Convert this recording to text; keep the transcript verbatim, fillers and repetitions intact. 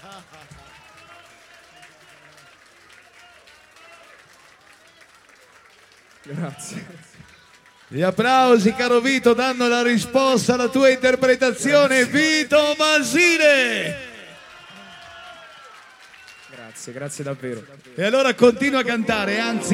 Grazie. Gli applausi, caro Vito, danno la risposta alla tua interpretazione. Vito Masile! Grazie, grazie davvero. E allora continua a cantare, anzi